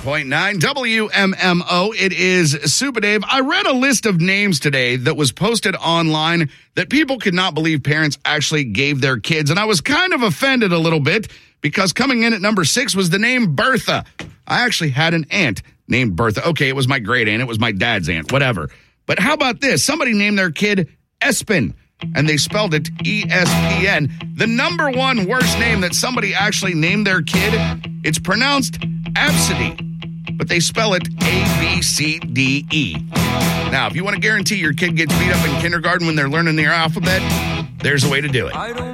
101.9 WMMO. It is Super Dave. I read a list of names today that was posted online that people could not believe parents actually gave their kids. And I was kind of offended a little bit because coming in at number 6 was the name Bertha. I actually had an aunt named Bertha. Okay, it was my great aunt. It was my dad's aunt, whatever. But how about this? Somebody named their kid Espen, and they spelled it E-S-P-N. The number one worst name that somebody actually named their kid, it's pronounced Absidy, but they spell it A-B-C-D-E. Now, if you want to guarantee your kid gets beat up in kindergarten when they're learning their alphabet, there's a way to do it.